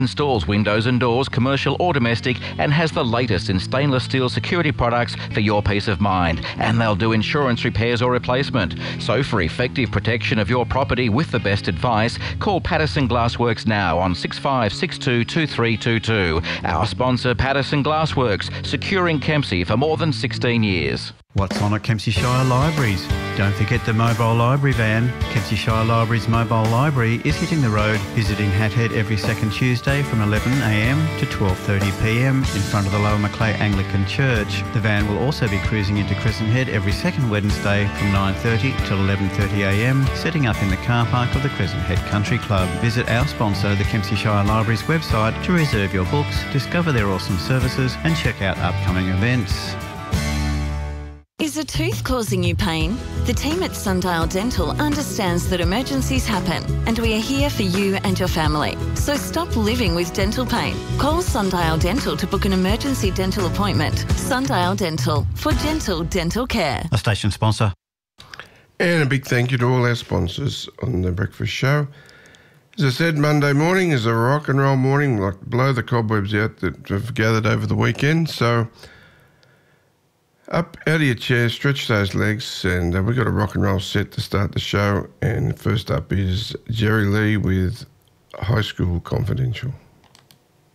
installs windows and doors, commercial or domestic, and has the latest in stainless steel security products for your peace of mind. And they'll do insurance repairs or replacement. So for effective protection of your property with the best advice, call Patterson Glassworks now on 6562 2322. Our sponsor, Patterson Glassworks, securing Kempsey for more than 16 years. What's on at Kempsey Shire Libraries? Don't forget the mobile library van. Kempsey Shire Libraries mobile library is hitting the road, visiting Hathead every second Tuesday from 11am to 12:30pm in front of the Lower Macleay Anglican Church. The van will also be cruising into Crescent Head every second Wednesday from 9:30 till 11:30am, setting up in the car park of the Crescent Head Country Club. Visit our sponsor, the Kempsey Shire Libraries website, to reserve your books, discover their awesome services and check out upcoming events. Is a tooth causing you pain? The team at Sundial Dental understands that emergencies happen and we are here for you and your family. So stop living with dental pain. Call Sundial Dental to book an emergency dental appointment. Sundial Dental, for gentle dental care. A station sponsor. And a big thank you to all our sponsors on The Breakfast Show. As I said, Monday morning is a rock and roll morning, like blow the cobwebs out that have gathered over the weekend. So up out of your chair, stretch those legs, and we've got a rock and roll set to start the show. And first up is Jerry Lee with High School Confidential.